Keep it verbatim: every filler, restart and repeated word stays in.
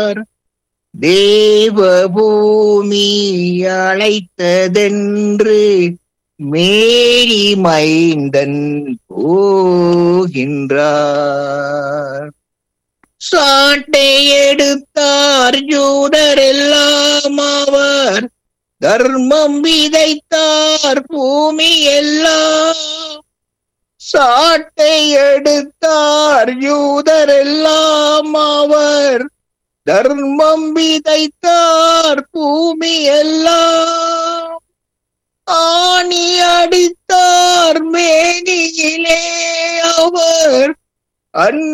தேவபூமி அழைத்ததென்று மேரி மைந்தன் போகின்றார். சாட்டை எடுத்தார் யூதரெல்லாம், அவர் தர்மம் விதைத்தார் பூமி எல்லாம். சாட்டை எடுத்தார் யூதரெல்லாம், அவர் தர்மம் விதைத்தார் பூமி எல்லாம். ஆணி அடித்தார் மேனியிலே அவர் அன்